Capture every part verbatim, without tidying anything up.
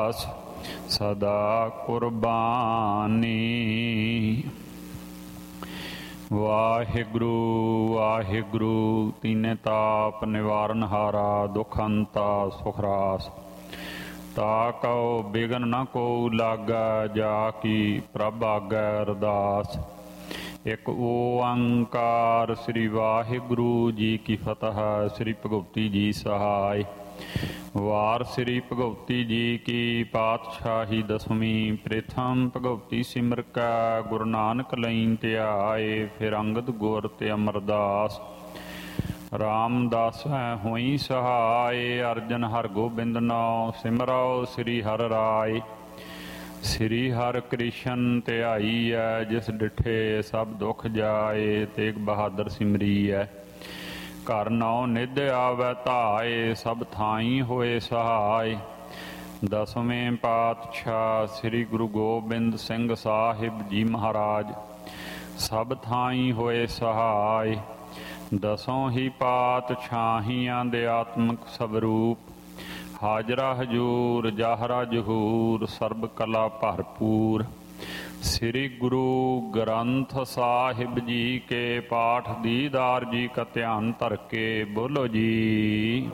ਦਾਸ ਸਦਾ ਕੁਰਬਾਨੀ। ਵਾਹਿਗੁਰੂ ਵਾਹਿਗੁਰੂ ਤੀਨੇ ਤਾਪ ਨਿਵਾਰਨ ਹਾਰਾ, ਦੁਖ ਅੰਤਾ ਸੁਖ ਰਾਸ। ਤਾ ਕਉ ਬਿਗਨ ਨ ਕੋ ਲਾਗੈ, ਜਾ ਕੀ ਪ੍ਰਭ ਆਗੈ ਅਰਦਾਸ। ਇੱਕ ਓੰਕਾਰ ਸ੍ਰੀ ਵਾਹਿਗੁਰੂ ਜੀ ਕੀ ਫਤਿਹ। ਸ੍ਰੀ ਭਗਵਤੀ ਜੀ ਸਹਾਇ। ਵਾਰ ਸ੍ਰੀ ਭਗਵਤੀ ਜੀ ਕੀ ਪਾਤਸ਼ਾਹੀ ਦਸਵੀਂ। ਪ੍ਰਥਮ ਭਗਵਤੀ ਸਿਮਰ ਕੈ ਗੁਰੂ ਨਾਨਕ ਲਈ ਧਿਆਏ, ਫਿਰ ਅੰਗਦ ਗੁਰ ਤੇ ਅਮਰਦਾਸ। ਰਾਮਦਾਸ ਹੋਈ ਸਹਾਇ, ਅਰਜਨ ਹਰ ਗੋਬਿੰਦ ਨਾਉ। ਸਿਮਰੋ ਸ੍ਰੀ ਹਰਿ ਰਾਇ। ਸ੍ਰੀ ਹਰਿ ਕ੍ਰਿਸ਼ਨ ਧਿਆਈਐ, ਜਿਸ ਡਿਠੇ ਸਭ ਦੁਖ ਜਾਏ। ਤੇਗ ਬਹਾਦਰ ਸਿਮਰੀਐ, ਘਰ ਨੌ ਨਿਧ ਆਵੈ ਧਾਏ। ਸਭ ਥਾਈ ਹੋਏ ਸਹਾਇ। ਦਸਵੇਂ ਪਾਤਸ਼ਾਹ ਸ੍ਰੀ ਗੁਰੂ ਗੋਬਿੰਦ ਸਿੰਘ ਸਾਹਿਬ ਜੀ ਮਹਾਰਾਜ, ਸਭ ਥਾਈ ਹੋਏ ਸਹਾਇ। ਦਸੋਂ ਹੀ ਪਾਤਸ਼ਾਹੀਆਂ ਦੇ ਆਤਮਿਕ ਸਵਰੂਪ, ਹਾਜ਼ਰਾ ਹਜੂਰ ਜਾਹਰਾ ਜਹੂਰ। ਸਰਬ ਕਲਾ ਭਰਪੂਰ ਸ੍ਰੀ ਗੁਰੂ ਗ੍ਰੰਥ ਸਾਹਿਬ ਜੀ ਕੇ ਪਾਠ ਦੀਦਾਰ ਜੀ ਕਾ ਧਿਆਨ ਧਰ ਕੇ ਬੋਲੋ ਜੀ।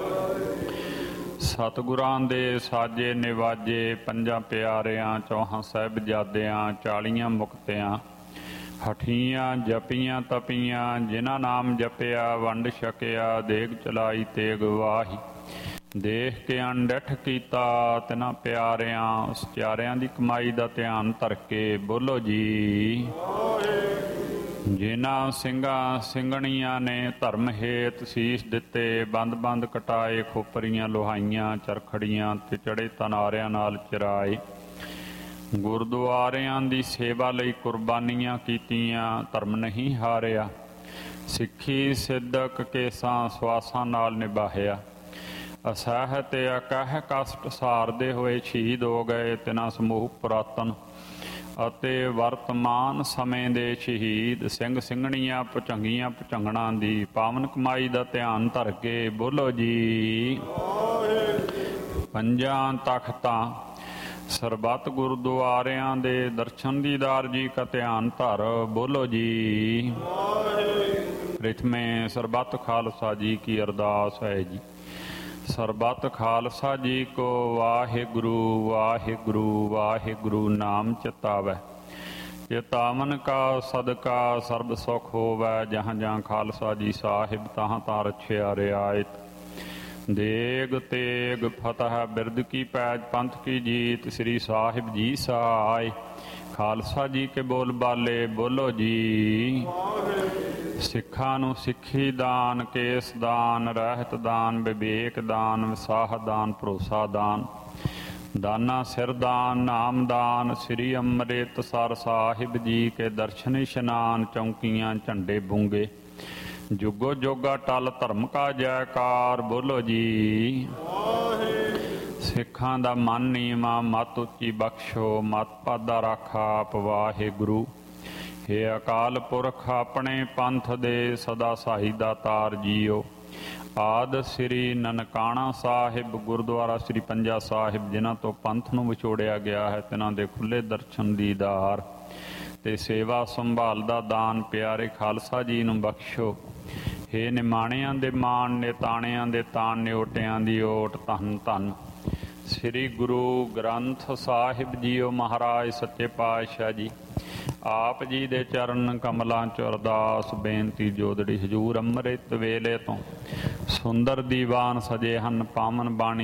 ਸਤਿਗੁਰਾਂ ਦੇ ਸਾਜੇ ਨਿਵਾਜੇ, ਪੰਜਾਂ ਪਿਆਰਿਆਂ ਚੌਹਾਂ ਸਾਹਿਬਜ਼ਾਦਿਆਂ, ਚਾਲੀਆਂ ਮੁਕਤਿਆਂ, ਹਠੀਆਂ ਜਪੀਆਂ ਤਪੀਆਂ। ਜਿਨ੍ਹਾਂ ਨਾਮ ਜਪਿਆ ਵੰਡ ਛਕਿਆ, ਦੇਗ ਚਲਾਈ ਤੇਗ ਵਾਹੀ। ਦੇਖ ਕੇ ਅਣਡਿੱਠ ਕੀਤਾ ਤਿਨਾਂ ਪਿਆਰਿਆਂ, ਸਚਿਆਰਿਆਂ ਦੀ ਕਮਾਈ ਦਾ ਧਿਆਨ ਧਰ ਕੇ ਬੋਲੋ ਜੀ। ਜਿਨ੍ਹਾਂ ਸਿੰਘਾਂ ਸਿੰਘਣੀਆਂ ਨੇ ਧਰਮ ਹੇਤ ਸੀਸ ਦਿੱਤੇ, ਬੰਦ ਬੰਦ ਕਟਾਏ, ਖੋਪਰੀਆਂ ਲੋਹਾਈਆਂ ਚਰਖੜੀਆਂ ਤੇ ਚੜੇ ਤਨਾਰਿਆਂ ਨਾਲ ਚਰਾਏ। ਗੁਰਦੁਆਰਿਆਂ ਦੀ ਸੇਵਾ ਲਈ ਕੁਰਬਾਨੀਆਂ ਕੀਤੀਆਂ, ਧਰਮ ਨਹੀਂ ਹਾਰਿਆ। ਸਿੱਖੀ ਸਿੱਧਕ ਕੇਸਾਂ ਸਵਾਸਾਂ ਨਾਲ ਨਿਭਾਇਆ। ਅਸਹਿ ਤੇ ਅਕਹਿ ਕਸ਼ਟ ਸਹਾਰਦੇ ਹੋਏ ਸ਼ਹੀਦ ਹੋ ਗਏ ਤਿਨਾਂ ਸਮੂਹ ਪੁਰਾਤਨ ਅਤੇ ਵਰਤਮਾਨ ਸਮੇਂ ਦੇ ਸ਼ਹੀਦ ਸਿੰਘ ਸਿੰਘਣੀਆਂ ਭੁਚੰਗੀਆਂ ਭੁਚੰਗਣਾਂ ਦੀ ਪਾਵਨ ਕਮਾਈ ਦਾ ਧਿਆਨ ਧਰ ਕੇ ਬੋਲੋ ਜੀ। ਪੰਜਾਂ ਤਖ਼ਤਾਂ ਸਰਬੱਤ ਗੁਰਦੁਆਰਿਆਂ ਦੇ ਦਰਸ਼ਨ ਦੀਦਾਰ ਜੀ ਕਾ ਧਿਆਨ ਧਰ ਬੋਲੋ ਜੀ। ਪ੍ਰਥਮੇ ਸਰਬੱਤ ਖਾਲਸਾ ਜੀ ਕੀ ਅਰਦਾਸ ਹੈ ਜੀ। ਸਰਬੱਤ ਖਾਲਸਾ ਜੀ ਕੋ ਵਾਹਿਗੁਰੂ ਵਾਹਿਗੁਰੂ ਵਾਹਿਗੁਰੂ ਨਾਮ ਚਿਤਾਵੈ। ਚਿਤਾਵਨ ਕਾ ਸਦਕਾ ਸਰਬ ਸੁਖ ਹੋਵੈ। ਜਹਾਂ ਜਹਾਂ ਖਾਲਸਾ ਜੀ ਸਾਹਿਬ, ਤਹਾਂ ਤਾਂ ਰਛਿਆ ਰਿਆਇਤ। ਦੇਗ ਤੇਗ ਫਤਿਹ ਬਿਰਦ ਕੀ ਪੈਜ, ਪੰਥ ਕੀ ਜੀਤ। ਸ੍ਰੀ ਸਾਹਿਬ ਜੀ ਸਹਾਇ। ਖਾਲਸਾ ਜੀ ਕੇ ਬੋਲ ਬਾਲੇ ਬੋਲੋ ਜੀ। ਸਿੱਖਾਂ ਨੂੰ ਸਿੱਖੀ ਦਾਨ, ਕੇਸ ਦਾਨ, ਰਹਿਤ ਦਾਨ, ਵਿਵੇਕ ਦਾਨ, ਵਿਸਾਹ ਦਾਨ, ਭਰੋਸਾ ਦਾਨ, ਦਾਨਾ ਸਿਰ ਦਾਨ, ਨਾਮ ਦਾਨ। ਸ੍ਰੀ ਅੰਮ੍ਰਿਤਸਰ ਸਾਹਿਬ ਜੀ ਕੇ ਦਰਸ਼ਨ ਇਸ਼ਨਾਨ, ਚੌਂਕੀਆਂ ਝੰਡੇ ਬੁੰਗੇ। ਜੁਗੋ ਜੋਗਾ ਟਲ ਧਰਮ ਕਾ ਜੈਕਾਰ ਬੋਲੋ ਜੀ। ਸਿੱਖਾਂ ਦਾ ਮਨ ਨੀਵਾਂ, ਮਤ ਉੱਚੀ ਬਖਸ਼ੋ, ਮਤ ਪਾਦਾ ਰਾਖਾ ਆਪ ਵਾਹਿਗੁਰੂ। ਹੇ ਅਕਾਲ ਪੁਰਖ ਆਪਣੇ ਪੰਥ ਦੇ ਸਦਾ ਸਾਹੀ ਦਾਤਾਰ ਜੀਓ। ਆਦਿ ਸ੍ਰੀ ਨਨਕਾਣਾ ਸਾਹਿਬ ਗੁਰਦੁਆਰਾ ਸ੍ਰੀ ਪੰਜਾ ਸਾਹਿਬ, ਜਿਨ੍ਹਾਂ ਤੋਂ ਪੰਥ ਨੂੰ ਵਿਛੋੜਿਆ ਗਿਆ ਹੈ, ਤਿਨਾਂ ਦੇ ਖੁੱਲ੍ਹੇ ਦਰਸ਼ਨ ਦੀਦਾਰ ਤੇ ਸੇਵਾ ਸੰਭਾਲ ਦਾ ਦਾਨ ਪਿਆਰੇ ਖਾਲਸਾ ਜੀ ਨੂੰ ਬਖਸ਼ੋ। ਹੇ ਨਿਮਾਣਿਆਂ ਦੇ ਮਾਣ, ਨਿਤਾਣਿਆਂ ਦੇ ਤਾਣ, ਨਿਓਟਿਆਂ ਦੀ ਓਟ। ਧੰਨ ਧੰਨ ਸ੍ਰੀ ਗੁਰੂ ਗ੍ਰੰਥ ਸਾਹਿਬ ਜੀਓ ਮਹਾਰਾਜ ਸੱਚੇ ਪਾਤਸ਼ਾਹ ਜੀ। ਆਪ ਜੀ ਦੇ ਚਰਨ ਕਮਲਾਂ 'ਚ ਅਰਦਾਸ ਬੇਨਤੀ ਜੋਦੜੀ। ਹਜ਼ੂਰ ਅੰਮ੍ਰਿਤ ਵੇਲੇ ਤੋਂ ਸੁੰਦਰ ਦੀਵਾਨ ਸਜੇ ਹਨ, ਪਾਵਨ ਬਾਣੀ